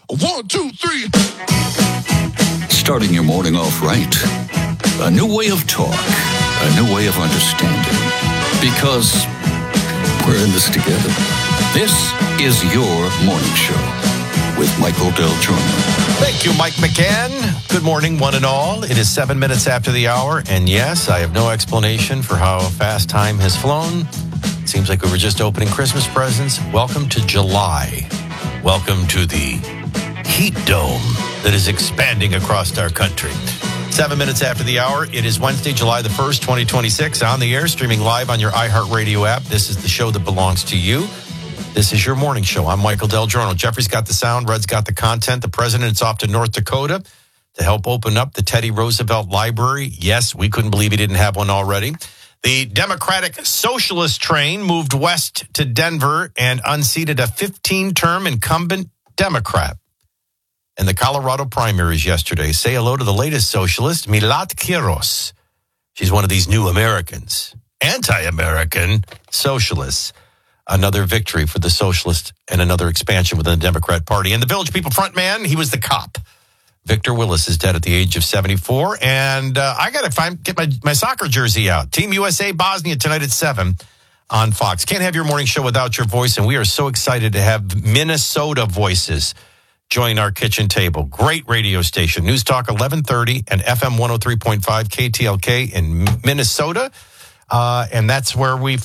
1, 2, 3. Starting your morning off right. A new way of talk. A new way of understanding. Because we're in this together. This is your morning show with Michael Del Giorno. Thank you, Mike McCann. Good morning, one and all. It is 7 minutes after the hour. And yes, I have no explanation for how fast time has flown. It seems like we were just opening Christmas presents. Welcome to July. Welcome to the heat dome that is expanding across our country. 7 minutes after the hour. It is Wednesday, July the 1st, 2026. On the air, streaming live on your iHeartRadio app. This is the show that belongs to you. This is your morning show. I'm Michael Del Giorno. Jeffrey's got the sound. Red's got the content. The president's off to North Dakota to help open up the Teddy Roosevelt Library. Yes, we couldn't believe he didn't have one already. The Democratic Socialist train moved west to Denver and unseated a 15-term incumbent Democrat. And the Colorado primaries yesterday. Say hello to the latest socialist, Milat Quiros. She's one of these new Americans, anti-American socialists. Another victory for the socialist and another expansion within the Democrat Party. And the Village People front man, he was the cop. Victor Willis is dead at the age of 74. And I got to get my soccer jersey out. Team USA Bosnia tonight at 7 on Fox. Can't have your morning show without your voice. And we are so excited to have Minnesota voices join our kitchen table. Great radio station. News Talk 1130 and FM 103.5 KTLK in Minnesota. And that's where we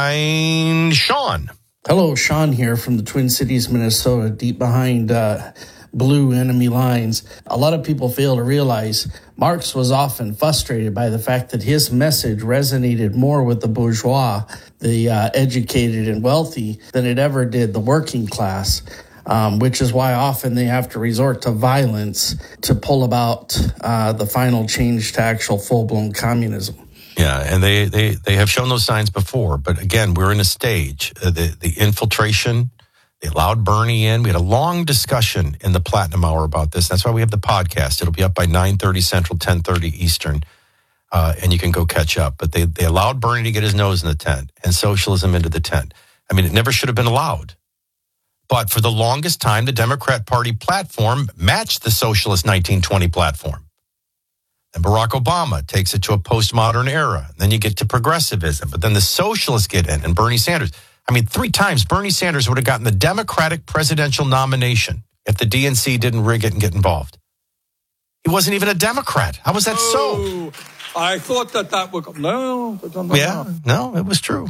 find Sean. Hello, Sean here from the Twin Cities, Minnesota, deep behind blue enemy lines. A lot of people fail to realize Marx was often frustrated by the fact that his message resonated more with the bourgeois, the educated and wealthy, than it ever did the working class. Which is why often they have to resort to violence to pull about the final change to actual full-blown communism. Yeah, and they have shown those signs before. But again, we're in a stage. The infiltration, they allowed Bernie in. We had a long discussion in the Platinum Hour about this. That's why we have the podcast. It'll be up by 9:30 Central, 10:30 Eastern, and you can go catch up. But they allowed Bernie to get his nose in the tent and socialism into the tent. I mean, it never should have been allowed. But for the longest time, the Democrat Party platform matched the socialist 1920 platform. And Barack Obama takes it to a postmodern era. And then you get to progressivism. But then the socialists get in, and Bernie Sanders. I mean, 3 times Bernie Sanders would have gotten the Democratic presidential nomination if the DNC didn't rig it and get involved. He wasn't even a Democrat. How was that so? I thought that would... No. No, it was true.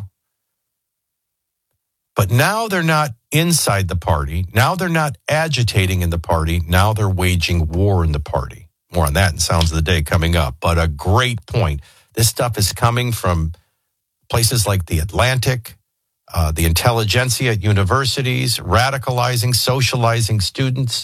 But now they're not inside the party. Now they're not agitating in the party. Now they're waging war in the party. More on that in Sounds of the Day coming up. But a great point. This stuff is coming from places like the Atlantic, the intelligentsia at universities, radicalizing, socializing students.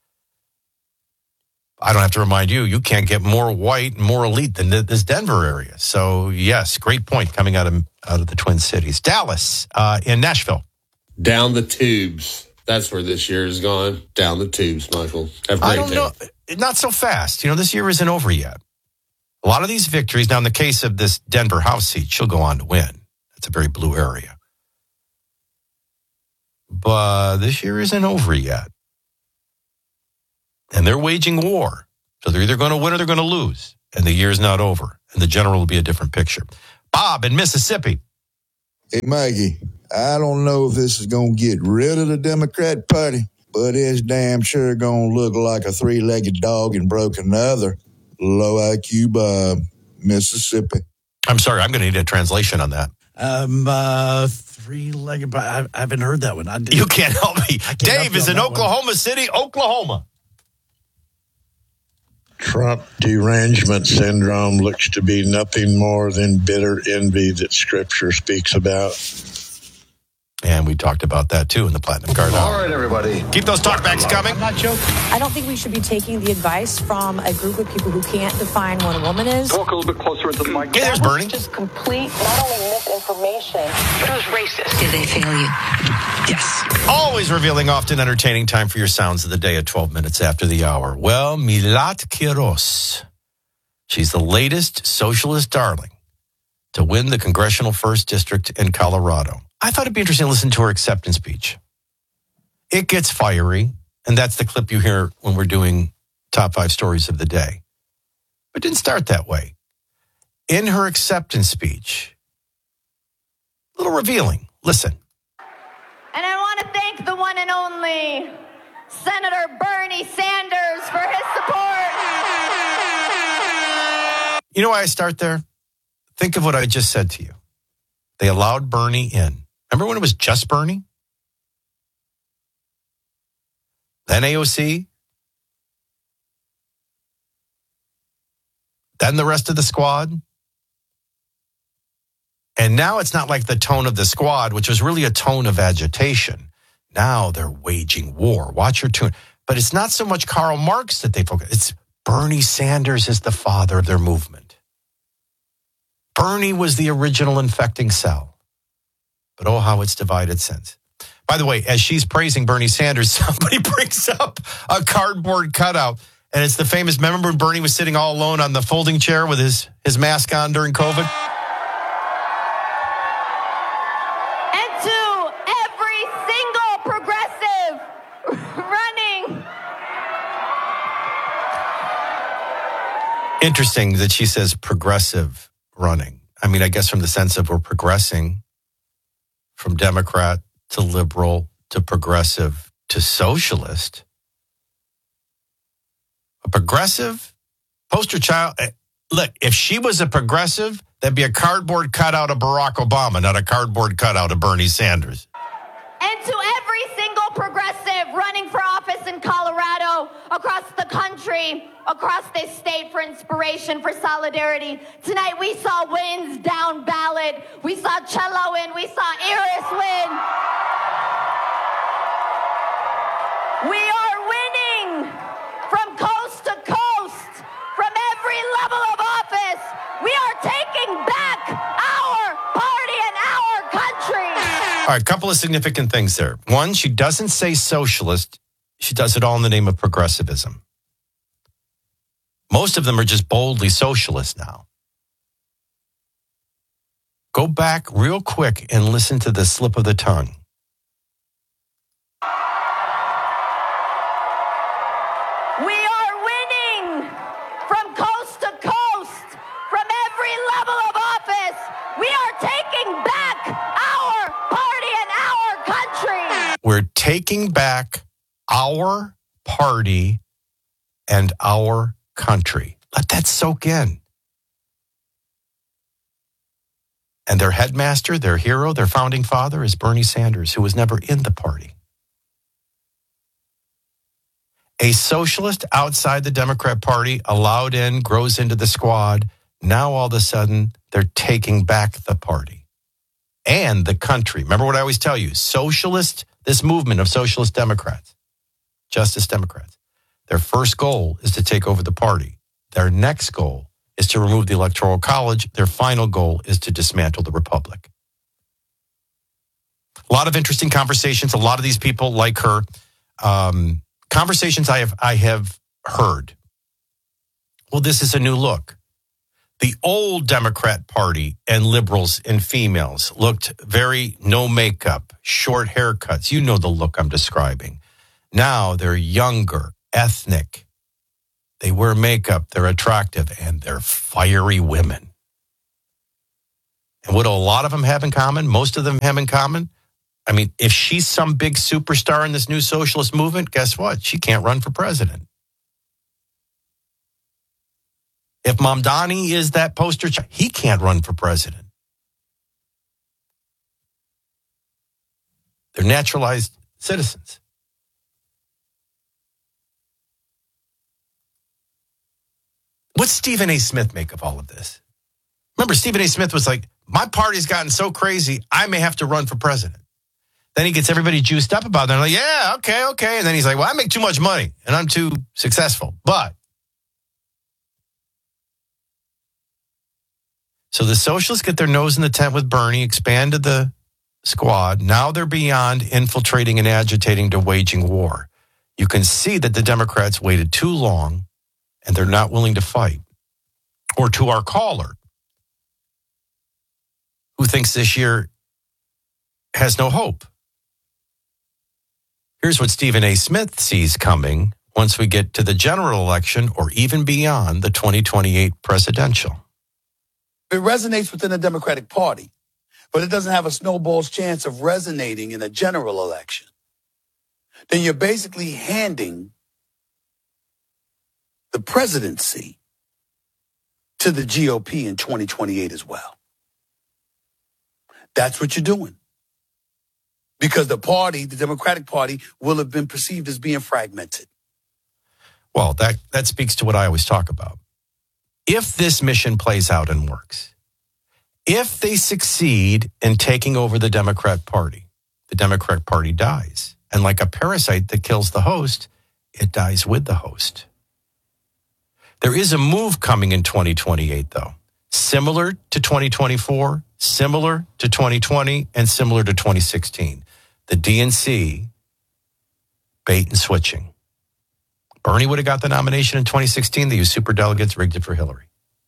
I don't have to remind you, you can't get more white and more elite than this Denver area. So, yes, great point coming out of the Twin Cities. Dallas in Nashville. Down the tubes. That's where this year has gone. Down the tubes, Michael. I don't know. Not so fast. This year isn't over yet. A lot of these victories, now in the case of this Denver House seat, she'll go on to win. It's a very blue area. But this year isn't over yet. And they're waging war. So they're either going to win or they're going to lose. And the year's not over. And the general will be a different picture. Bob in Mississippi. Hey, Mikey, I don't know if this is going to get rid of the Democrat Party, but it's damn sure going to look like a 3-legged dog and broke another. Low IQ Bob, Mississippi. I'm sorry, I'm going to need a translation on that. 3-legged, but I haven't heard that one. You can't help me. Dave is in Oklahoma City, Oklahoma. Trump derangement syndrome looks to be nothing more than bitter envy that Scripture speaks about. And we talked about that, too, in the Platinum Card Hour. All right, everybody. Keep those talkbacks coming. I'm not joking. I don't think we should be taking the advice from a group of people who can't define what a woman is. Talk a little bit closer into the mic. Hey, there's Bernie. Just complete, not only misinformation, but it was racist. Did they fail you? Yes. Always revealing, often entertaining. Time for your Sounds of the Day at 12 minutes after the hour. Well, Milat Quiros. She's the latest socialist darling to win the Congressional 1st District in Colorado. I thought it'd be interesting to listen to her acceptance speech. It gets fiery. And that's the clip you hear when we're doing top 5 stories of the day. But it didn't start that way. In her acceptance speech, a little revealing. Listen. And I want to thank the one and only Senator Bernie Sanders for his support. You know why I start there? Think of what I just said to you. They allowed Bernie in. Remember when it was just Bernie? Then AOC. Then the rest of the squad. And now it's not like the tone of the squad, which was really a tone of agitation. Now they're waging war. Watch your tune. But it's not so much Karl Marx that they focus. It's Bernie Sanders is the father of their movement. Bernie was the original infecting cell. But oh, how it's divided since. By the way, as she's praising Bernie Sanders, somebody brings up a cardboard cutout. And it's the famous, remember when Bernie was sitting all alone on the folding chair with his mask on during COVID? And to every single progressive running. Interesting that she says progressive running. I mean, I guess from the sense of we're progressing from Democrat to liberal to progressive to socialist. A progressive poster child. Look, if she was a progressive, that'd be a cardboard cutout of Barack Obama, not a cardboard cutout of Bernie Sanders. And to every single progressive running for office in Colorado, across the country, across this state for inspiration, for solidarity. Tonight we saw wins down ballot. We saw Cello win. We saw Iris win. We are winning from coast to coast, from every level of office. We are taking back our party and our country. All right, a couple of significant things there. One, she doesn't say socialist. She does it all in the name of progressivism. Most of them are just boldly socialist now. Go back real quick and listen to the slip of the tongue. We are winning from coast to coast, from every level of office. We are taking back our party and our country. We're taking back our party and our country. Let that soak in. And their headmaster, their hero, their founding father is Bernie Sanders, who was never in the party. A socialist outside the Democrat Party, allowed in, grows into the squad. Now all of a sudden, they're taking back the party and the country. Remember what I always tell you, socialist, this movement of socialist Democrats, Justice Democrats, their first goal is to take over the party. Their next goal is to remove the Electoral College. Their final goal is to dismantle the Republic. A lot of interesting conversations. A lot of these people like her. Conversations I have heard. Well, this is a new look. The old Democrat Party and liberals and females looked very no makeup, short haircuts. You know the look I'm describing. Now they're younger, ethnic. They wear makeup, they're attractive, and they're fiery women. And what do a lot of them have in common? Most of them have in common? I mean, if she's some big superstar in this new socialist movement, guess what? She can't run for president. If Mamdani is that poster child, he can't run for president. They're naturalized citizens. What's Stephen A. Smith make of all of this? Remember, Stephen A. Smith was like, my party's gotten so crazy, I may have to run for president. Then he gets everybody juiced up about it. They're like, yeah, okay. And then he's like, well, I make too much money and I'm too successful. But so the socialists get their nose in the tent with Bernie, expanded the squad. Now they're beyond infiltrating and agitating to waging war. You can see that the Democrats waited too long and they're not willing to fight. Or to our caller, who thinks this year has no hope. Here's what Stephen A. Smith sees coming once we get to the general election or even beyond the 2028 presidential. It resonates within the Democratic Party, but it doesn't have a snowball's chance of resonating in a general election. Then you're basically handing the presidency to the GOP in 2028 as well. That's what you're doing. Because the party, the Democratic Party, will have been perceived as being fragmented. Well, that speaks to what I always talk about. If this mission plays out and works, if they succeed in taking over the Democrat Party dies. And like a parasite that kills the host, it dies with the host. There is a move coming in 2028, though, similar to 2024, similar to 2020, and similar to 2016. The DNC bait and switching. Bernie would have got the nomination in 2016. They used superdelegates, rigged it for Hillary.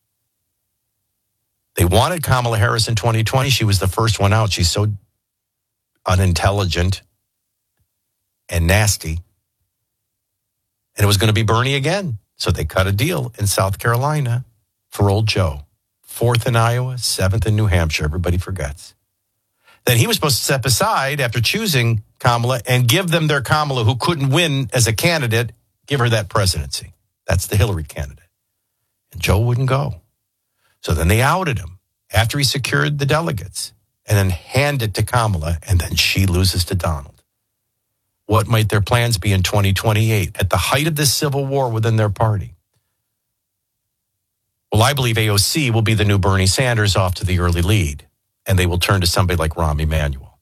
They wanted Kamala Harris in 2020. She was the first one out. She's so unintelligent and nasty. And it was going to be Bernie again. So they cut a deal in South Carolina for old Joe. 4th in Iowa, 7th in New Hampshire. Everybody forgets. Then he was supposed to step aside after choosing Kamala and give them their Kamala, who couldn't win as a candidate, give her that presidency. That's the Hillary candidate. And Joe wouldn't go. So then they outed him after he secured the delegates and then handed it to Kamala, and then she loses to Donald. What might their plans be in 2028 at the height of this civil war within their party? Well, I believe AOC will be the new Bernie Sanders off to the early lead, and they will turn to somebody like Rahm Emanuel.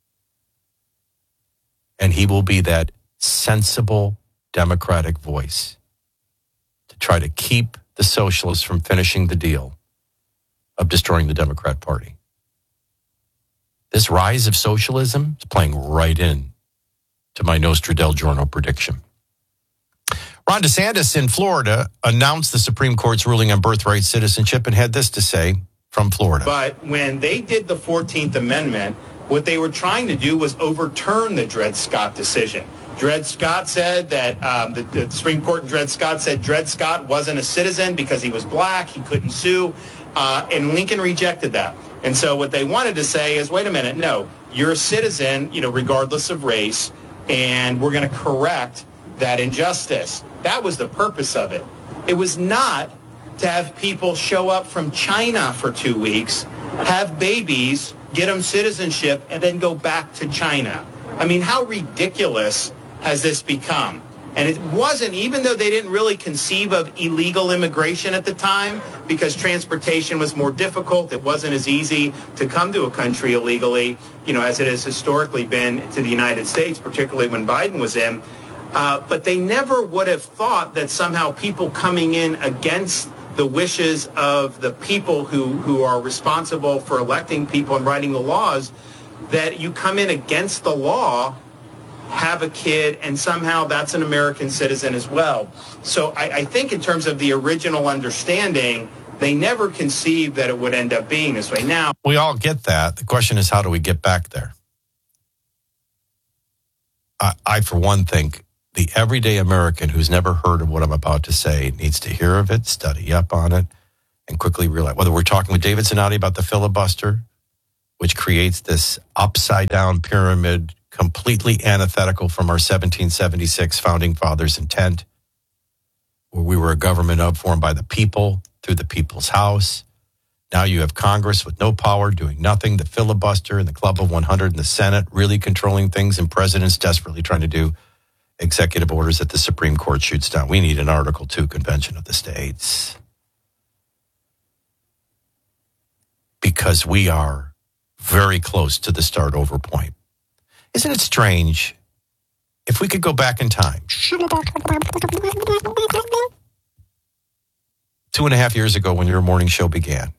And he will be that sensible Democratic voice to try to keep the socialists from finishing the deal of destroying the Democrat Party. This rise of socialism is playing right in to my Nostra del Giorno prediction. Ron DeSantis in Florida announced the Supreme Court's ruling on birthright citizenship and had this to say from Florida. But when they did the 14th Amendment, what they were trying to do was overturn the Dred Scott decision. Dred Scott said that the Supreme Court in Dred Scott said Dred Scott wasn't a citizen because he was black, he couldn't sue, and Lincoln rejected that. And so what they wanted to say is, wait a minute, no, you're a citizen, regardless of race, and we're going to correct that injustice. That was the purpose of it. It was not to have people show up from China for 2 weeks, have babies, get them citizenship, and then go back to China. I mean, how ridiculous has this become? And it wasn't, even though they didn't really conceive of illegal immigration at the time, because transportation was more difficult, it wasn't as easy to come to a country illegally, as it has historically been to the United States, particularly when Biden was in. But they never would have thought that somehow people coming in against the wishes of the people who are responsible for electing people and writing the laws, that you come in against the law, have a kid, and somehow that's an American citizen as well. So I think in terms of the original understanding, they never conceived that it would end up being this way. Now, we all get that. The question is, how do we get back there? I for one, think the everyday American who's never heard of what I'm about to say needs to hear of it, study up on it, and quickly realize, whether we're talking with David Zanotti about the filibuster, which creates this upside-down pyramid completely antithetical from our 1776 founding fathers' intent, where we were a government formed by the people through the people's house. Now you have Congress with no power, doing nothing, the filibuster and the Club of 100 in the Senate really controlling things, and presidents desperately trying to do executive orders that the Supreme Court shoots down. We need an Article 2 Convention of the States. Because we are very close to the start over point. Isn't it strange if we could go back in time? 2.5 years ago when your morning show began,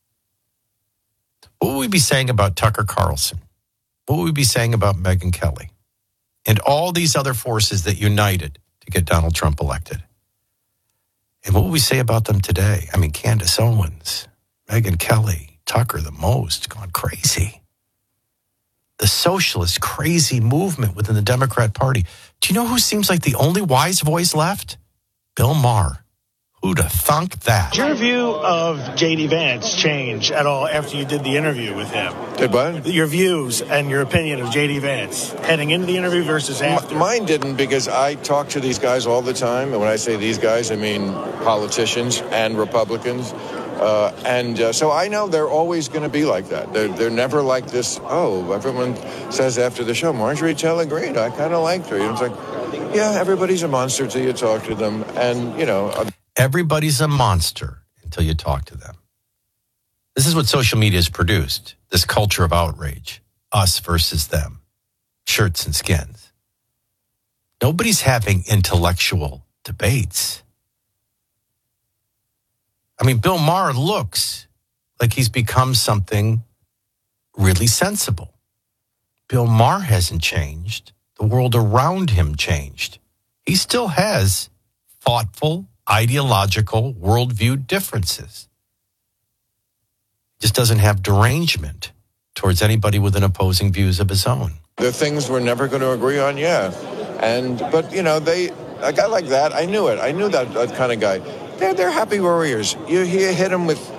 what would we be saying about Tucker Carlson? What would we be saying about Megyn Kelly? And all these other forces that united to get Donald Trump elected. And what would we say about them today? I mean, Candace Owens, Megyn Kelly, Tucker the most, gone crazy. The socialist crazy movement within the Democrat Party. Do you know who seems like the only wise voice left? Bill Maher. Who'd have thunk that? Did your view of J.D. Vance change at all after you did the interview with him? Did what? Your views and your opinion of J.D. Vance heading into the interview versus after? Mine didn't, because I talk to these guys all the time. And when I say these guys, I mean politicians and Republicans. So I know they're always going to be like that. They're never like this, everyone says after the show, Marjorie Taylor Greene, I kind of liked her. It's like, yeah, everybody's a monster until you talk to them. And, everybody's a monster until you talk to them. This is what social media has produced, this culture of outrage, us versus them, shirts and skins. Nobody's having intellectual debates. I mean, Bill Maher looks like he's become something really sensible. Bill Maher hasn't changed. The world around him changed. He still has thoughtful, ideological, worldview differences. Just doesn't have derangement towards anybody with an opposing views of his own. There are things we're never going to agree on, yeah. But a guy like that, I knew it. I knew that kind of guy. They're happy warriors. You hit them with,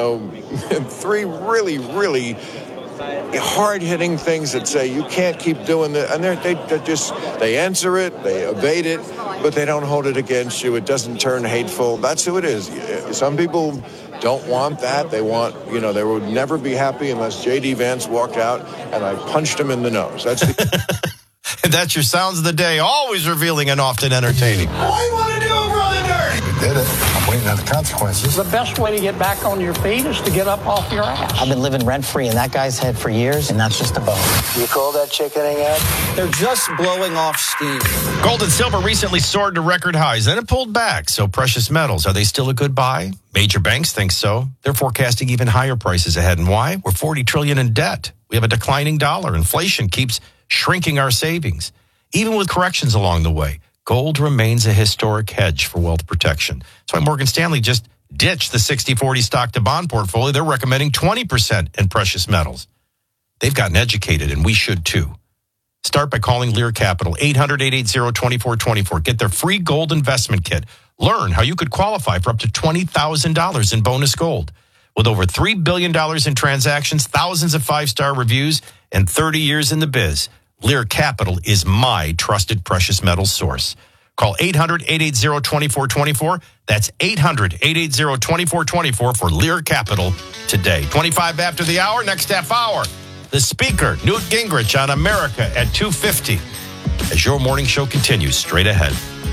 3 really, really hard-hitting things that say you can't keep doing that. And they answer it, they evade it, but they don't hold it against you. It doesn't turn hateful. That's who it is. Some people don't want that. They want, they would never be happy unless J.D. Vance walked out and I punched him in the nose. And that's your sounds of the day, always revealing and often entertaining. All you want to do, Brother Dirty. We did it. I'm waiting on the consequences. The best way to get back on your feet is to get up off your ass. I've been living rent-free in that guy's head for years, and that's just a bone. You call that chickening out? They're just blowing off steam. Gold and silver recently soared to record highs, then it pulled back. So precious metals, are they still a good buy? Major banks think so. They're forecasting even higher prices ahead. And why? We're $40 trillion in debt. We have a declining dollar. Inflation keeps shrinking our savings. Even with corrections along the way, gold remains a historic hedge for wealth protection. That's why Morgan Stanley just ditched the 60-40 stock to bond portfolio. They're recommending 20% in precious metals. They've gotten educated, and we should too. Start by calling Lear Capital, 800-880-2424. Get their free gold investment kit. Learn how you could qualify for up to $20,000 in bonus gold. With over $3 billion in transactions, thousands of 5-star reviews, and 30 years in the biz, Lear Capital is my trusted precious metals source. Call 800-880-2424. That's 800-880-2424 for Lear Capital today. 25 after the hour, next half hour. The speaker, Newt Gingrich, on America at 2:50. As your morning show continues straight ahead.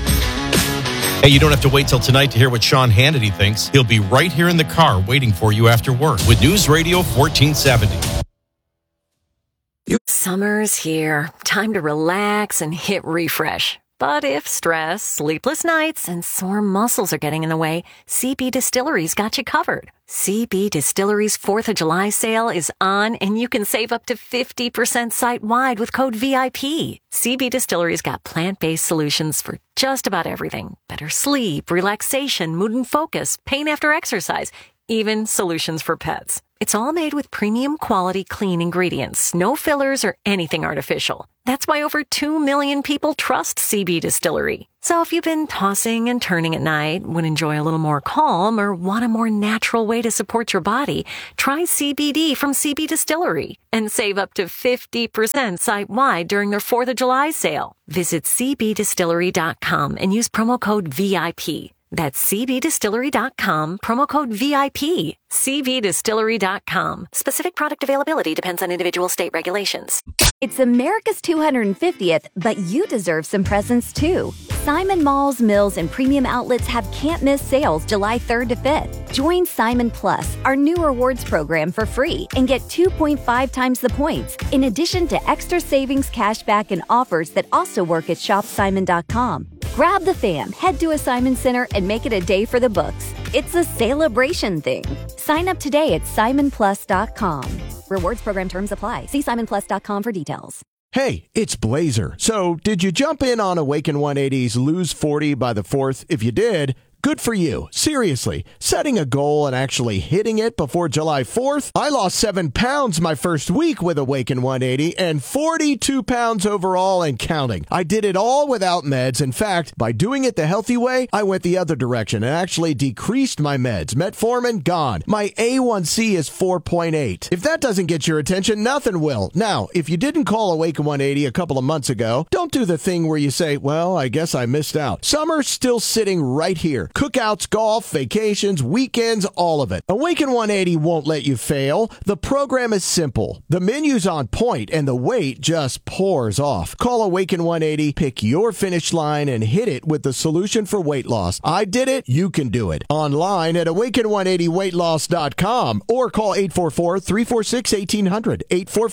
Hey, you don't have to wait till tonight to hear what Sean Hannity thinks. He'll be right here in the car waiting for you after work with News Radio 1470. Summer's here. Time to relax and hit refresh. But if stress, sleepless nights, and sore muscles are getting in the way, CB Distillery's got you covered. CB Distillery's 4th of July sale is on, and you can save up to 50% site-wide with code VIP. CB Distillery's got plant-based solutions for just about everything. Better sleep, relaxation, mood and focus, pain after exercise, even solutions for pets. It's all made with premium quality clean ingredients, no fillers or anything artificial. That's why over 2 million people trust CB Distillery. So if you've been tossing and turning at night, would enjoy a little more calm, or want a more natural way to support your body, try CBD from CB Distillery and save up to 50% site-wide during their 4th of July sale. Visit cbdistillery.com and use promo code VIP. That's cbdistillery.com, promo code VIP. cbdistillery.com. Specific product availability depends on individual state regulations. It's America's 250th, but you deserve some presents too. Simon Malls, Mills, and Premium Outlets have can't-miss sales July 3rd to 5th. Join Simon Plus, our new rewards program, for free and get 2.5 times the points, in addition to extra savings, cashback, and offers that also work at shopsimon.com. Grab the fam, head to a Simon Center, and make it a day for the books. It's a celebration thing. Sign up today at simonplus.com. Rewards program terms apply. See simonplus.com for details. Hey, it's Blazer. So, did you jump in on Awaken 180's Lose 40 by the 4th? If you did, Good for you. Seriously, setting a goal and actually hitting it before July 4th? I lost 7 pounds my first week with Awaken 180 and 42 pounds overall and counting. I did it all without meds. In fact, by doing it the healthy way, I went the other direction and actually decreased my meds. Metformin, gone. My A1C is 4.8. If that doesn't get your attention, nothing will. Now, if you didn't call Awaken 180 a couple of months ago, don't do the thing where you say, well, I guess I missed out. Summer's still sitting right here. Cookouts, golf, vacations, weekends, all of it. Awaken 180 won't let you fail. The program is simple. The menu's on point and the weight just pours off. Call Awaken 180, pick your finish line, and hit it with the solution for weight loss. I did it. You can do it. Online at awaken180weightloss.com or call 844-346-1800.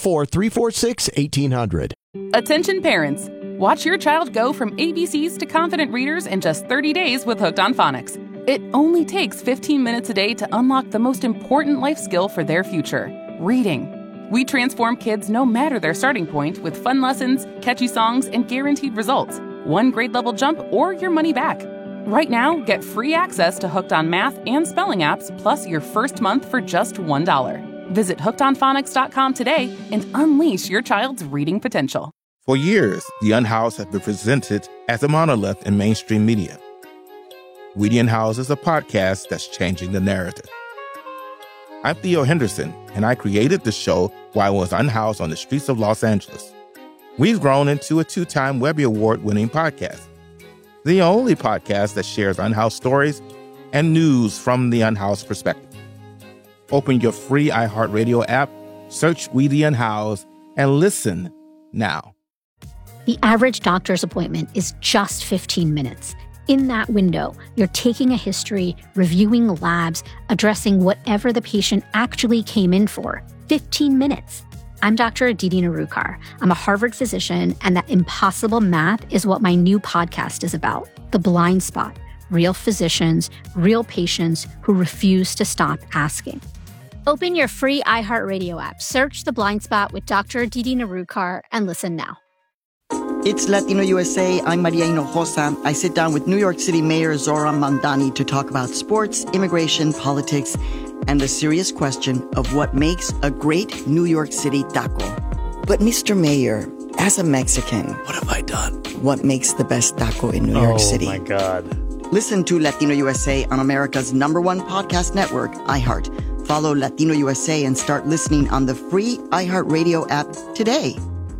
844-346-1800. Attention parents. Watch your child go from ABCs to confident readers in just 30 days with Hooked on Phonics. It only takes 15 minutes a day to unlock the most important life skill for their future, reading. We transform kids no matter their starting point with fun lessons, catchy songs, and guaranteed results. 1 grade level jump or your money back. Right now, get free access to Hooked on Math and Spelling apps, plus your first month for just $1. Visit hookedonphonics.com today and unleash your child's reading potential. For years, The Unhoused has been presented as a monolith in mainstream media. We the Unhoused is a podcast that's changing the narrative. I'm Theo Henderson, and I created the show while I was unhoused on the streets of Los Angeles. We've grown into a 2-time Webby Award-winning podcast, the only podcast that shares unhoused stories and news from the unhoused perspective. Open your free iHeartRadio app, search We the Unhoused, and listen now. The average doctor's appointment is just 15 minutes. In that window, you're taking a history, reviewing labs, addressing whatever the patient actually came in for. 15 minutes. I'm Dr. Aditi Narukar. I'm a Harvard physician, and that impossible math is what my new podcast is about. The Blind Spot. Real physicians, real patients who refuse to stop asking. Open your free iHeartRadio app, search The Blind Spot with Dr. Aditi Narukar, and listen now. It's Latino USA. I'm Maria Hinojosa. I sit down with New York City Mayor Zoran Mandani to talk about sports, immigration, politics, and the serious question of what makes a great New York City taco. But Mr. Mayor, as a Mexican, what have I done? What makes the best taco in New York City? Oh, my God. Listen to Latino USA on America's #1 podcast network, iHeart. Follow Latino USA and start listening on the free iHeartRadio app today.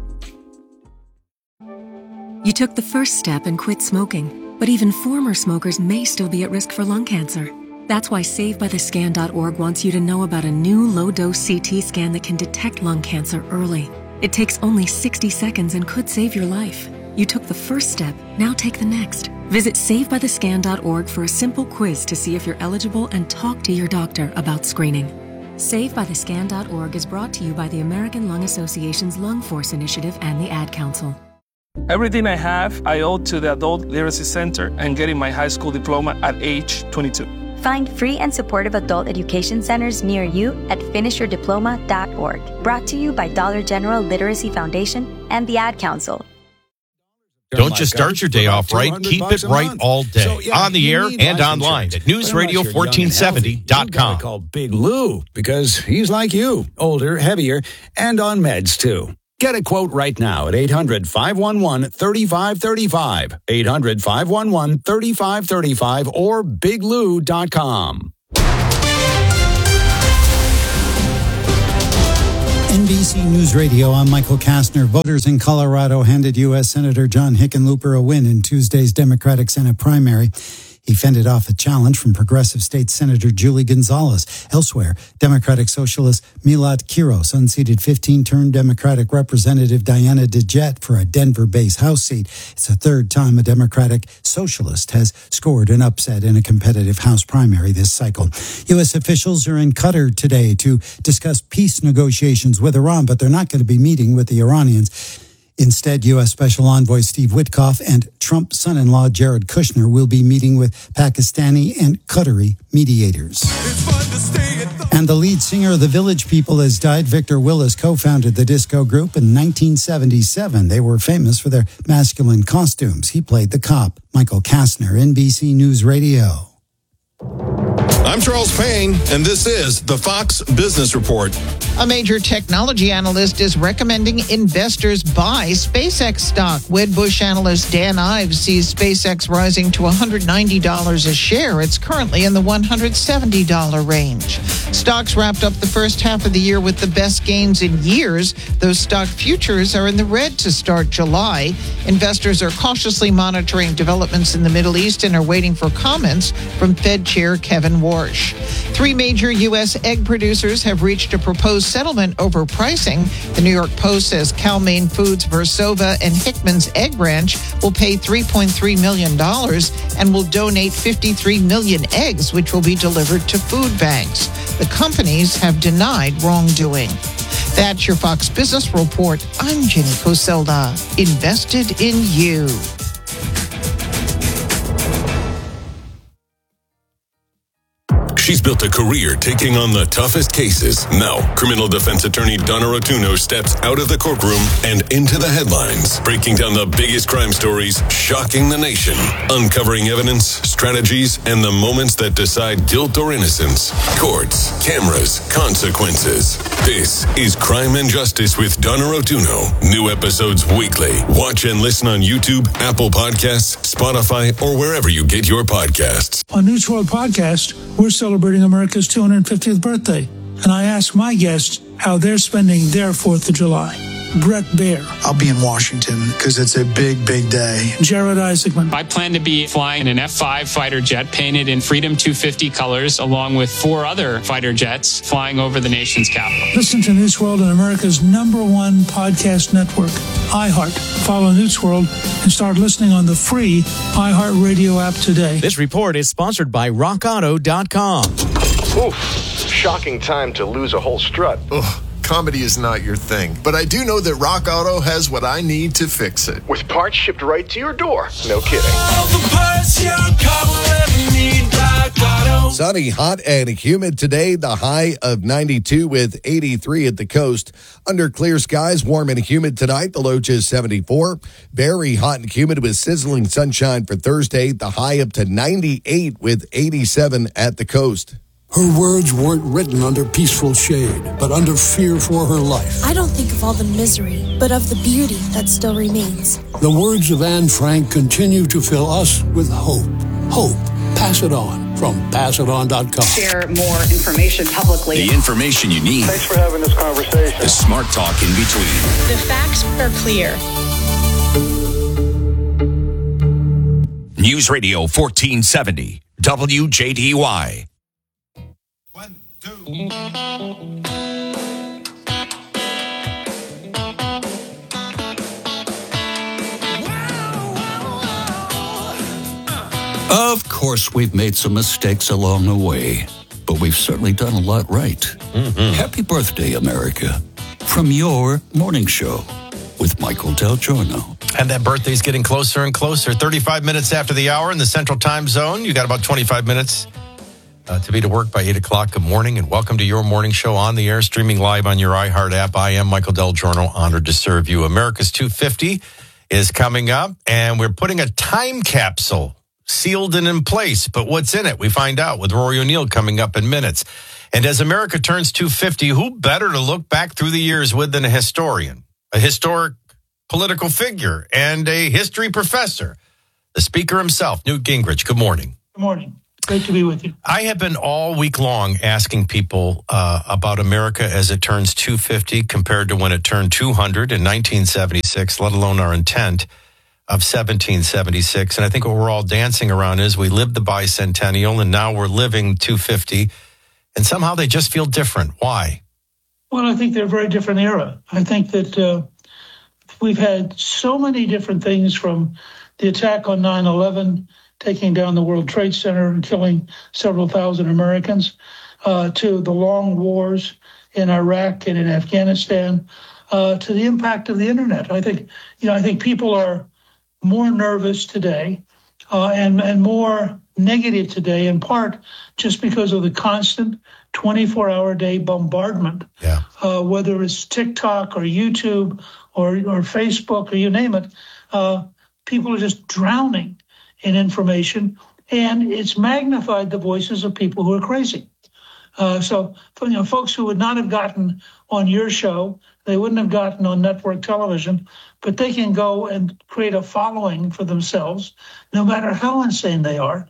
You took the first step and quit smoking, but even former smokers may still be at risk for lung cancer. That's why SaveByTheScan.org wants you to know about a new low-dose CT scan that can detect lung cancer early. It takes only 60 seconds and could save your life. You took the first step, now take the next. Visit SaveByTheScan.org for a simple quiz to see if you're eligible and talk to your doctor about screening. SaveByTheScan.org is brought to you by the American Lung Association's Lung Force Initiative and the Ad Council. Everything I have, I owe to the Adult Literacy Center and getting my high school diploma at age 22. Find free and supportive adult education centers near you at finishyourdiploma.org. Brought to you by Dollar General Literacy Foundation and the Ad Council. Don't just start your day off right. Keep it right all day. So, on the air and online at newsradio1470.com. Call Big Lou because he's like you, older, heavier, and on meds too. Get a quote right now at 800-511-3535, 800-511-3535, or biglou.com. NBC News Radio, I'm Michael Kastner. Voters in Colorado handed U.S. Senator John Hickenlooper a win in Tuesday's Democratic Senate primary. He fended off a challenge from progressive state Senator Julie Gonzalez. Elsewhere, Democratic Socialist Milad Quiros unseated 15-term Democratic Representative Diana DeJet for a Denver-based House seat. It's the third time a Democratic Socialist has scored an upset in a competitive House primary this cycle. U.S. officials are in Qatar today to discuss peace negotiations with Iran, but they're not going to be meeting with the Iranians. Instead, U.S. Special Envoy Steve Witkoff and Trump's son-in-law Jared Kushner will be meeting with Pakistani and Qatari mediators. And the lead singer of the Village People has died. Victor Willis co-founded the disco group in 1977. They were famous for their masculine costumes. He played the cop. Michael Kastner, NBC News Radio. I'm Charles Payne, and this is the Fox Business Report. A major technology analyst is recommending investors buy SpaceX stock. Wedbush analyst Dan Ives sees SpaceX rising to $190 a share. It's currently in the $170 range. Stocks wrapped up the first half of the year with the best gains in years. Those stock futures are in the red to start July. Investors are cautiously monitoring developments in the Middle East and are waiting for comments from Fed Chair Kevin Warsh. 3 major U.S. egg producers have reached a proposed settlement over pricing. The New York Post says Cal-Maine Foods, Versova, and Hickman's Egg Ranch will pay $3.3 million and will donate 53 million eggs, which will be delivered to food banks. The companies have denied wrongdoing. That's your Fox Business Report. I'm Jenny Coselda. Invested in you. She's built a career taking on the toughest cases. Now, criminal defense attorney Donna Rotuno steps out of the courtroom and into the headlines, breaking down the biggest crime stories, shocking the nation, uncovering evidence, strategies, and the moments that decide guilt or innocence. Courts, cameras, consequences. This is Crime and Justice with Donna Rotuno. New episodes weekly. Watch and listen on YouTube, Apple Podcasts, Spotify, or wherever you get your podcasts. On News World Podcast, we're celebrating America's 250th birthday, and I asked my guests how they're spending their 4th of July. Brett Baer. I'll be in Washington because it's a big, big day. Jared Isaacman. I plan to be flying an F-5 fighter jet painted in Freedom 250 colors, along with 4 other fighter jets flying over the nation's capital. Listen to News World on America's #1 podcast network, iHeart. Follow News World and start listening on the free iHeart Radio app today. This report is sponsored by RockAuto.com. Oof, shocking time to lose a whole strut. Ugh. Comedy is not your thing, but I do know that Rock Auto has what I need to fix it. With parts shipped right to your door. No kidding. All the parts your car will ever need, Rock Auto. Sunny, hot, and humid today. The high of 92 with 83 at the coast. Under clear skies, warm and humid tonight. The low just 74. Very hot and humid with sizzling sunshine for Thursday. The high up to 98 with 87 at the coast. Her words weren't written under peaceful shade, but under fear for her life. I don't think of all the misery, but of the beauty that still remains. The words of Anne Frank continue to fill us with hope. Hope. Pass it on from passiton.com. Share more information publicly. The information you need. Thanks for having this conversation. The smart talk in between. The facts are clear. News Radio 1470, WJDY. Of course, we've made some mistakes along the way, but we've certainly done a lot right. Mm-hmm. Happy birthday, America. From your morning show with Michael Del Giorno. And that birthday's getting closer and closer. 35 minutes after the hour in the Central Time Zone. You got about 25 minutes to be to work by 8 o'clock. Good morning, and welcome to your morning show on the air, streaming live on your iHeart app. I am Michael Del Giorno, honored to serve you. America's 250 is coming up, and we're putting a time capsule sealed and in place. But what's in it? We find out with Rory O'Neill coming up in minutes. And as America turns 250, who better to look back through the years with than a historian, a historic political figure, and a history professor, the speaker himself, Newt Gingrich. Good morning. Good morning. Great to be with you. I have been all week long asking people about America as it turns 250 compared to when it turned 200 in 1976, let alone our intent of 1776. And I think what we're all dancing around is we lived the bicentennial and now we're living 250. And somehow they just feel different. Why? Well, I think they're a very different era. I think that we've had so many different things, from the attack on 9/11, taking down the World Trade Center and killing several thousand Americans, to the long wars in Iraq and in Afghanistan, to the impact of the internet. I think people are more nervous today and more negative today, in part just because of the constant 24-hour-day bombardment, whether it's TikTok or YouTube or Facebook or you name it. People are just drowning in information, and it's magnified the voices of people who are crazy. So, folks who would not have gotten on your show, they wouldn't have gotten on network television, but they can go and create a following for themselves, no matter how insane they are.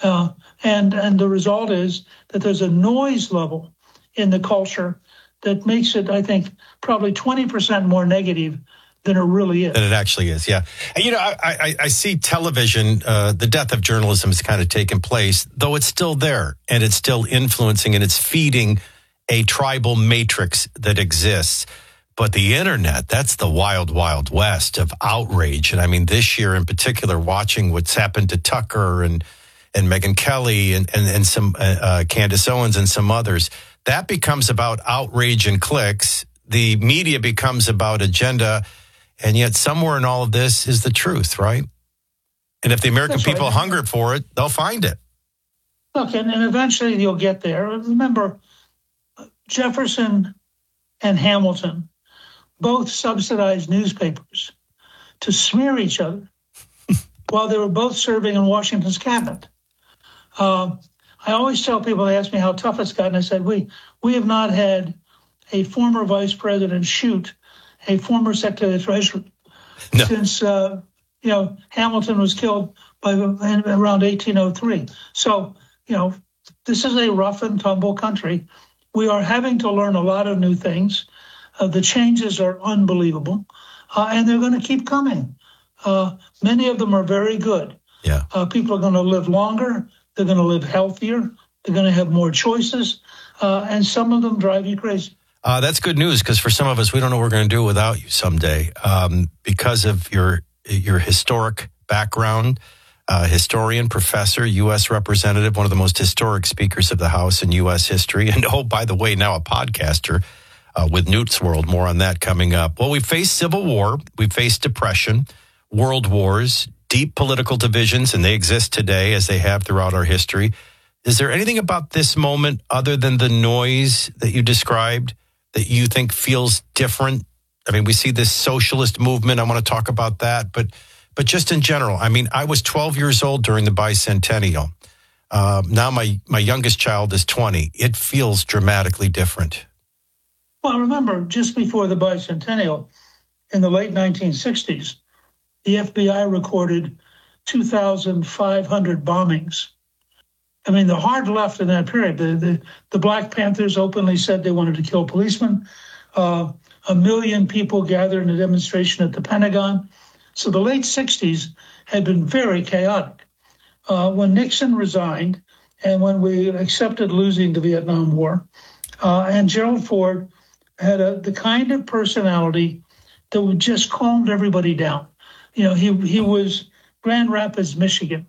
And the result is that there's a noise level in the culture that makes it, I think, probably 20% more negative than it really is. Than it actually is, yeah. And, I see television, the death of journalism has kind of taken place, though it's still there, and it's still influencing, and it's feeding a tribal matrix that exists. But the internet, that's the wild, wild west of outrage. And I mean, this year in particular, watching what's happened to Tucker and Megyn Kelly and some Candace Owens and some others, that becomes about outrage and clicks. The media becomes about agenda. And yet somewhere in all of this is the truth, right? And if the American people hunger for it, they'll find it. Look, and eventually you'll get there. Remember, Jefferson and Hamilton both subsidized newspapers to smear each other while they were both serving in Washington's cabinet. I always tell people, they ask me how tough it's gotten. I said, we have not had a former vice president shoot a former Secretary of the Treasury since Hamilton was killed around 1803. So this is a rough and tumble country. We are having to learn a lot of new things. The changes are unbelievable, and they're going to keep coming. Many of them are very good. Yeah. People are going to live longer. They're going to live healthier. They're going to have more choices, and some of them drive you crazy. That's good news, because for some of us, we don't know what we're going to do without you someday. Because of your historic background, historian, professor, U.S. representative, one of the most historic speakers of the House in U.S. history. And, oh, by the way, now a podcaster with Newt's World. More on that coming up. Well, we faced civil war. We faced depression, world wars, deep political divisions, and they exist today as they have throughout our history. Is there anything about this moment other than the noise that you described that you think feels different? I mean, we see this socialist movement. I want to talk about that. But just in general, I mean, I was 12 years old during the bicentennial. Now my youngest child is 20. It feels dramatically different. Well, remember, just before the bicentennial, in the late 1960s, the FBI recorded 2,500 bombings. I mean, the hard left in that period, the Black Panthers openly said they wanted to kill policemen. 1 million people gathered in a demonstration at the Pentagon. So the late 60s had been very chaotic. When Nixon resigned and when we accepted losing the Vietnam War, and Gerald Ford had the kind of personality that would just calmed everybody down. He was Grand Rapids, Michigan.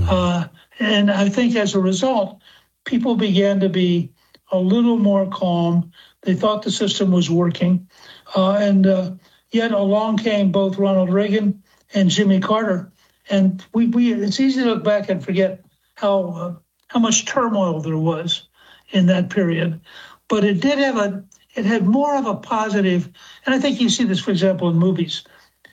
And I think as a result, people began to be a little more calm. They thought the system was working. And yet along came both Ronald Reagan and Jimmy Carter. And it's easy to look back and forget how much turmoil there was in that period. But it had more of a positive, and I think you see this, for example, in movies.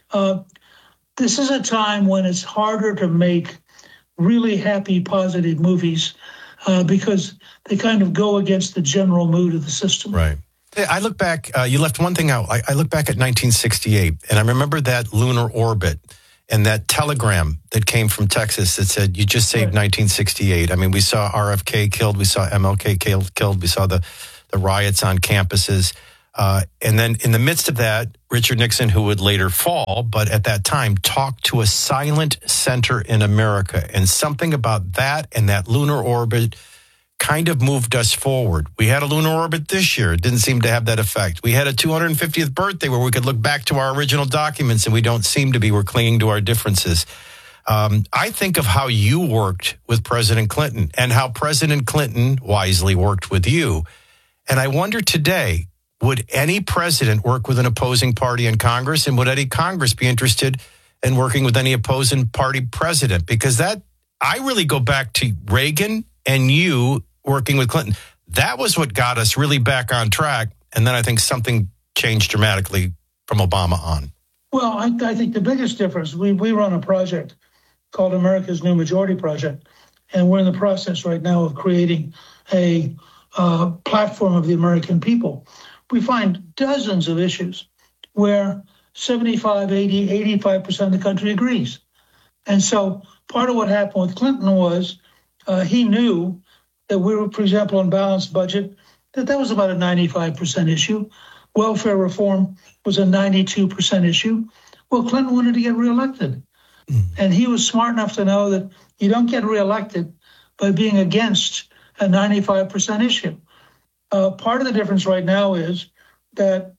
This is a time when it's harder to make really happy, positive movies because they kind of go against the general mood of the system. Right. I look back, you left one thing out. I look back at 1968, and I remember that lunar orbit and that telegram that came from Texas that said, you just saved 1968. I mean, we saw RFK killed, we saw MLK killed, we saw the riots on campuses. And then in the midst of that, Richard Nixon, who would later fall, but at that time talked to a silent center in America. And something about that and that lunar orbit kind of moved us forward. We had a lunar orbit this year. It didn't seem to have that effect. We had a 250th birthday where we could look back to our original documents, and we don't seem to be. We're clinging to our differences. I think of how you worked with President Clinton and how President Clinton wisely worked with you. And I wonder today, would any president work with an opposing party in Congress? And would any Congress be interested in working with any opposing party president? Because that, I really go back to Reagan and you working with Clinton. That was what got us really back on track. And then I think something changed dramatically from Obama on. Well, I think the biggest difference, we run a project called America's New Majority Project. and we're in the process right now of creating a platform of the American people, we find dozens of issues where 75, 80, 85% of the country agrees. And so part of what happened with Clinton was he knew that we were, for example, on balanced budget, that was about a 95% issue. Welfare reform was a 92% issue. Well, Clinton wanted to get reelected. And he was smart enough to know that you don't get reelected by being against a 95% issue. Part of the difference right now is that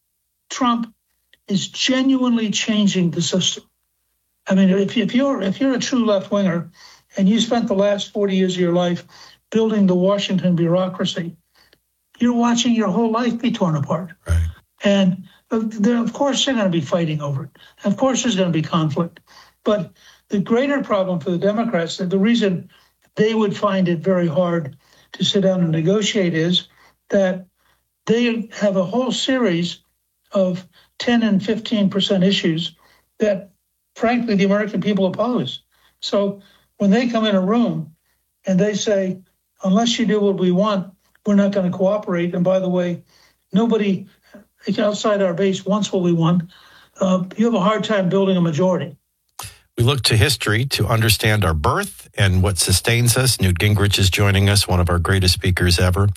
Trump is genuinely changing the system. I mean, if you're a true left-winger and you spent the last 40 years of your life building the Washington bureaucracy, you're watching your whole life be torn apart. Right. And of course, they're going to be fighting over it. Of course, there's going to be conflict. But the greater problem for the Democrats, the reason they would find it very hard to sit down and negotiate is that they have a whole series of 10 and 15% issues that, frankly, the American people oppose. So when they come in a room and they say, unless you do what we want, we're not going to cooperate. And by the way, nobody outside our base wants what we want. You have a hard time building a majority. We look to history to understand our birth and what sustains us. Newt Gingrich is joining us, one of our greatest speakers ever.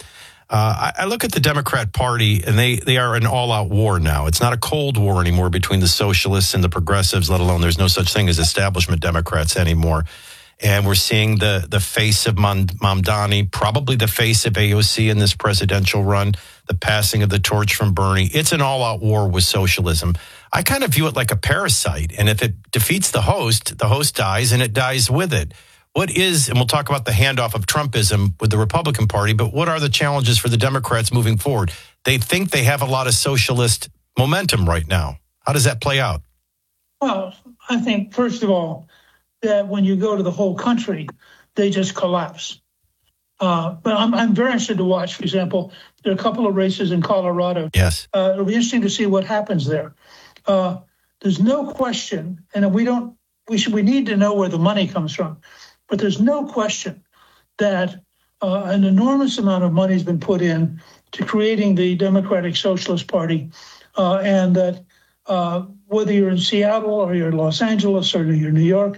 I look at the Democrat Party, and they are an all-out war now. It's not a Cold War anymore between the socialists and the progressives, let alone there's no such thing as establishment Democrats anymore. And we're seeing the face of Mamdani, probably the face of AOC in this presidential run, the passing of the torch from Bernie. It's an all-out war with socialism. I kind of view it like a parasite. And if it defeats the host dies, and it dies with it. What is, and we'll talk about the handoff of Trumpism with the Republican Party, but what are the challenges for the Democrats moving forward? They think they have a lot of socialist momentum right now. How does that play out? Well, I think, first of all, that when you go to the whole country, they just collapse. But I'm very interested to watch, for example, there are a couple of races in Colorado. Yes. It'll be interesting to see what happens there. There's no question, and we need to know where the money comes from, but there's no question that an enormous amount of money has been put in to creating the Democratic Socialist Party, and that whether you're in Seattle or you're in Los Angeles or you're in New York,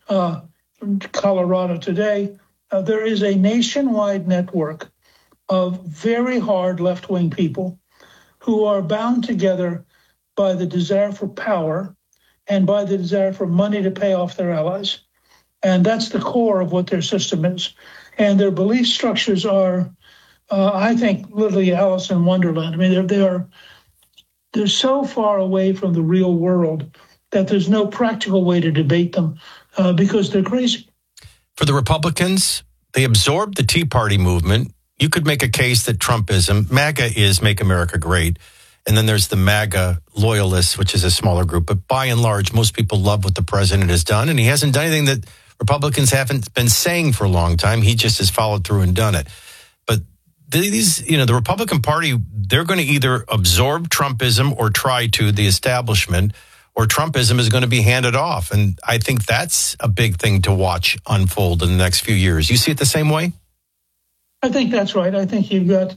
Colorado today, there is a nationwide network of very hard left-wing people who are bound together by the desire for power and by the desire for money to pay off their allies. And that's the core of what their system is. And their belief structures are, I think, literally Alice in Wonderland. I mean, they're so far away from the real world that there's no practical way to debate them because they're crazy. For the Republicans, they absorbed the Tea Party movement. You could make a case that Trumpism, MAGA is Make America Great. And then there's the MAGA loyalists, which is a smaller group. But by and large, most people love what the president has done. And he hasn't done anything that Republicans haven't been saying for a long time. He just has followed through and done it. But the Republican Party, they're going to either absorb Trumpism or try to, the establishment, or Trumpism is going to be handed off. And I think that's a big thing to watch unfold in the next few years. You see it the same way? I think that's right. I think you've got,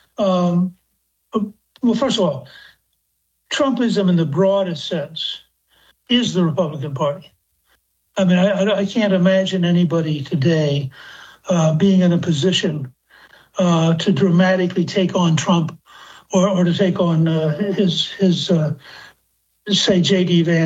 well, first of all, Trumpism in the broadest sense is the Republican Party. I mean, I can't imagine anybody today being in a position to dramatically take on Trump or to take on his say, J.D. Vance.